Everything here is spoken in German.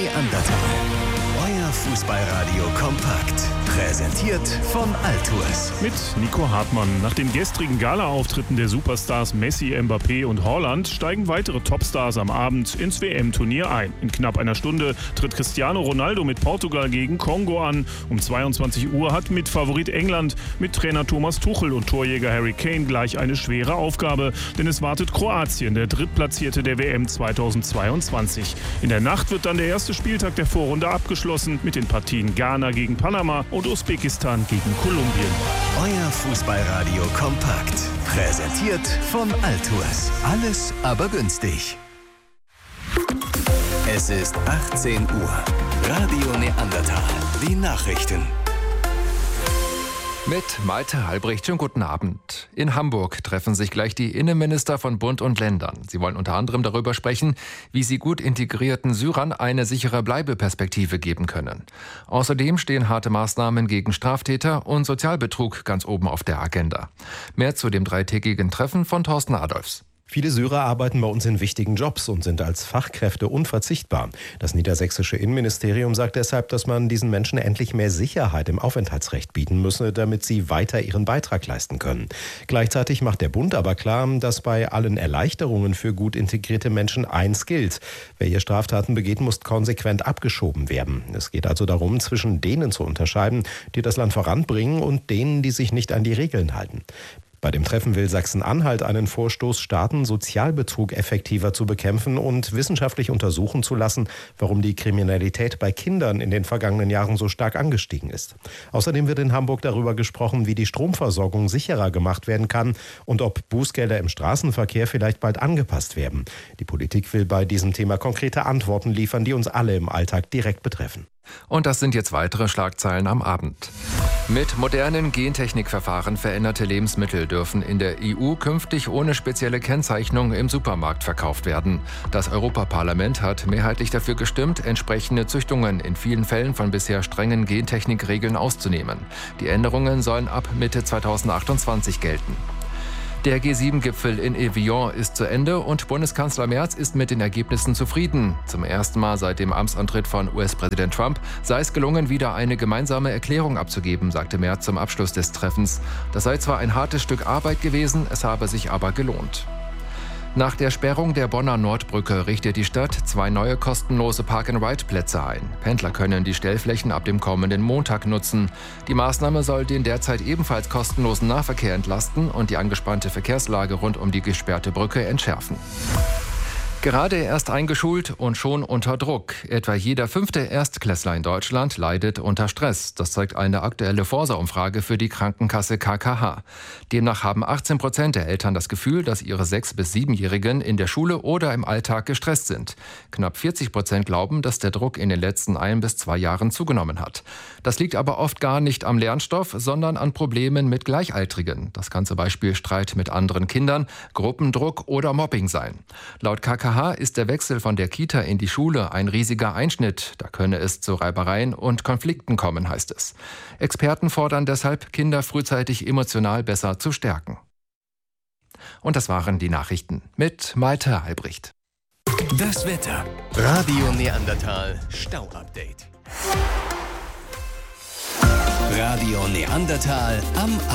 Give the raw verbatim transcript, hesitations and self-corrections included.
Neandertal. Euer Fußballradio kompakt. Präsentiert von Altours. Mit Nico Hartmann. Nach den gestrigen Gala-Auftritten der Superstars Messi, Mbappé und Haaland steigen weitere Topstars am Abend ins W M-Turnier ein. In knapp einer Stunde tritt Cristiano Ronaldo mit Portugal gegen Kongo an. Um zweiundzwanzig Uhr hat Mitfavorit England mit Trainer Thomas Tuchel und Torjäger Harry Kane gleich eine schwere Aufgabe. Denn es wartet Kroatien, der Drittplatzierte der W M zweitausendzweiundzwanzig. In der Nacht wird dann der erste Spieltag der Vorrunde abgeschlossen mit den Partien Ghana gegen Panama und Usbekistan gegen Kolumbien. Euer Fußballradio kompakt. Präsentiert von Altours. Alles aber günstig. Es ist achtzehn Uhr. Radio Neandertal. Die Nachrichten. Mit Malte Halbricht, schönen guten Abend. In Hamburg treffen sich gleich die Innenminister von Bund und Ländern. Sie wollen unter anderem darüber sprechen, wie sie gut integrierten Syrern eine sichere Bleibeperspektive geben können. Außerdem stehen harte Maßnahmen gegen Straftäter und Sozialbetrug ganz oben auf der Agenda. Mehr zu dem dreitägigen Treffen von Thorsten Adolfs. Viele Syrer arbeiten bei uns in wichtigen Jobs und sind als Fachkräfte unverzichtbar. Das niedersächsische Innenministerium sagt deshalb, dass man diesen Menschen endlich mehr Sicherheit im Aufenthaltsrecht bieten müsse, damit sie weiter ihren Beitrag leisten können. Gleichzeitig macht der Bund aber klar, dass bei allen Erleichterungen für gut integrierte Menschen eins gilt: Wer hier Straftaten begeht, muss konsequent abgeschoben werden. Es geht also darum, zwischen denen zu unterscheiden, die das Land voranbringen, und denen, die sich nicht an die Regeln halten. Bei dem Treffen will Sachsen-Anhalt einen Vorstoß starten, Sozialbetrug effektiver zu bekämpfen und wissenschaftlich untersuchen zu lassen, warum die Kriminalität bei Kindern in den vergangenen Jahren so stark angestiegen ist. Außerdem wird in Hamburg darüber gesprochen, wie die Stromversorgung sicherer gemacht werden kann und ob Bußgelder im Straßenverkehr vielleicht bald angepasst werden. Die Politik will bei diesem Thema konkrete Antworten liefern, die uns alle im Alltag direkt betreffen. Und das sind jetzt weitere Schlagzeilen am Abend. Mit modernen Gentechnikverfahren veränderte Lebensmittel dürfen in der E U künftig ohne spezielle Kennzeichnung im Supermarkt verkauft werden. Das Europaparlament hat mehrheitlich dafür gestimmt, entsprechende Züchtungen in vielen Fällen von bisher strengen Gentechnikregeln auszunehmen. Die Änderungen sollen ab Mitte zweitausendachtundzwanzig gelten. Der G sieben Gipfel in Evian ist zu Ende und Bundeskanzler Merz ist mit den Ergebnissen zufrieden. Zum ersten Mal seit dem Amtsantritt von U S-Präsident Trump sei es gelungen, wieder eine gemeinsame Erklärung abzugeben, sagte Merz zum Abschluss des Treffens. Das sei zwar ein hartes Stück Arbeit gewesen, es habe sich aber gelohnt. Nach der Sperrung der Bonner Nordbrücke richtet die Stadt zwei neue kostenlose Park-and-Ride-Plätze ein. Pendler können die Stellflächen ab dem kommenden Montag nutzen. Die Maßnahme soll den derzeit ebenfalls kostenlosen Nahverkehr entlasten und die angespannte Verkehrslage rund um die gesperrte Brücke entschärfen. Gerade erst eingeschult und schon unter Druck. Etwa jeder fünfte Erstklässler in Deutschland leidet unter Stress. Das zeigt eine aktuelle Forsa-Umfrage für die Krankenkasse K K H. Demnach haben achtzehn Prozent der Eltern das Gefühl, dass ihre sechs- bis siebenjährigen in der Schule oder im Alltag gestresst sind. Knapp vierzig Prozent glauben, dass der Druck in den letzten ein bis zwei Jahren zugenommen hat. Das liegt aber oft gar nicht am Lernstoff, sondern an Problemen mit Gleichaltrigen. Das kann zum Beispiel Streit mit anderen Kindern, Gruppendruck oder Mobbing sein. Laut K K H ist der Wechsel von der Kita in die Schule ein riesiger Einschnitt. Da könne es zu Reibereien und Konflikten kommen, heißt es. Experten fordern deshalb, Kinder frühzeitig emotional besser zu stärken. Und das waren die Nachrichten mit Malte Halbricht. Das Wetter. Radio Neandertal Stau-Update. Radio Neandertal am